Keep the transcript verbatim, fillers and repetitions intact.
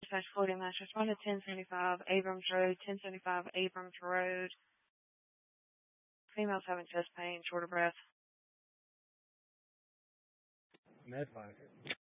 Dispatch Floating Master, respond to ten seventy-five Abrams Road, ten seventy-five Abrams Road. Female's having chest pain, short of breath. Medfinder.